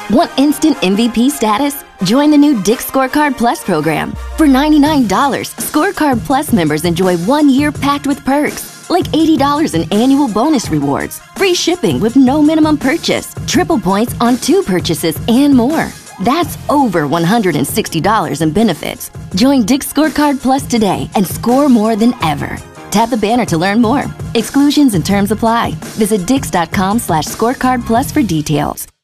Want instant MVP status? Join the new Dick's Scorecard Plus program. For $99, Scorecard Plus members enjoy 1 year packed with perks, like $80 in annual bonus rewards, free shipping with no minimum purchase, triple points on 2 purchases, and more. That's over $160 in benefits. Join Dick's Scorecard Plus today and score more than ever. Tap the banner to learn more. Exclusions and terms apply. Visit dix.com/scorecardplus for details.